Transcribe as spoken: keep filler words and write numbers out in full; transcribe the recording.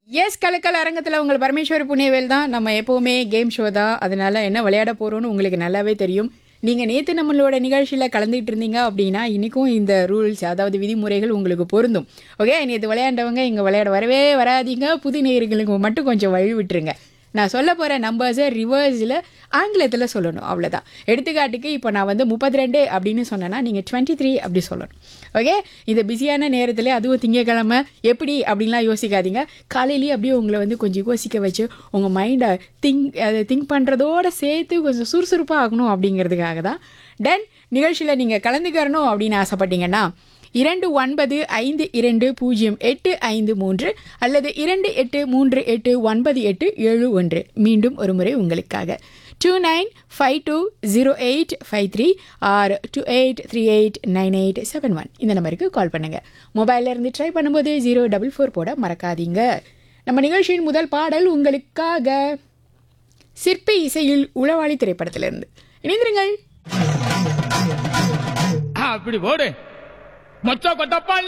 S கலக்கல் அரங்கத்தில் உங்கள் பரமேஸ்வரி புனேவேல் தான். நம்ம எப்போவுமே கேம் ஷோ தான். அதனால என்ன விளையாட போகிறோன்னு உங்களுக்கு நல்லாவே தெரியும். நீங்கள் நேற்று நம்மளோட நிகழ்ச்சியில் கலந்துகிட்டு இருந்தீங்க அப்படின்னா இன்றைக்கும் இந்த ரூல்ஸ், அதாவது விதிமுறைகள் உங்களுக்கு பொருந்தும். ஓகே, நேற்று விளையாண்டவங்க இங்கே விளையாட வரவே வராதீங்க. புது நேயர்களுக்கு மட்டும் கொஞ்சம் வழி விட்டுருங்க. நான் சொல்ல போகிற நம்பர்ஸை ரிவர்ஸில் ஆங்கிலத்தில் சொல்லணும், அவ்வளோதான். எடுத்துக்காட்டுக்கு இப்போ நான் வந்து முப்பத்தி ரெண்டு அப்படின்னு சொன்னேன்னா நீங்கள் டுவெண்ட்டி த்ரீ அப்படி சொல்லணும். ஓகே, இந்த பிஸியான நேரத்தில் அதுவும் திங்கக்கிழமை எப்படி அப்படின்லாம் யோசிக்காதீங்க. காலையிலேயே அப்படியே உங்களை வந்து கொஞ்சம் யோசிக்க வச்சு உங்கள் மைண்டை திங்க் அதை திங்க் பண்ணுறதோடு சேர்த்து கொஞ்சம் சுறுசுறுப்பாக ஆகணும் அப்படிங்கிறதுக்காக தான். தென் நிகழ்ச்சியில் நீங்கள் கலந்துக்கிறணும் அப்படின்னு ஆசைப்பட்டீங்கன்னா இரண்டு ஒன்பது ஐந்து இரண்டு பூஜ்ஜியம் எட்டு ஐந்து மூன்று அல்லது இரண்டு எட்டு மூன்று எட்டு ஒன்பது எட்டு ஏழு ஒன்று. மீண்டும் ஒரு முறை உங்களுக்காக two nine five two zero eight five three R two eight three eight nine eight seven one இந்த நம்பருக்கு கால் பண்ணுங்கள். மொபைலில் இருந்து ட்ரை பண்ணும்போது ஜீரோ டபுள் ஃபோர் போட மறக்காதீங்க. நம்ம நிகழ்ச்சியின் முதல் பாடல் உங்களுக்காக சிற்பி இசையில் உளவாளி திரைப்படத்திலிருந்து. இணைந்திருங்கள். அப்படி போடு மொச்ச கொட்டப்பா.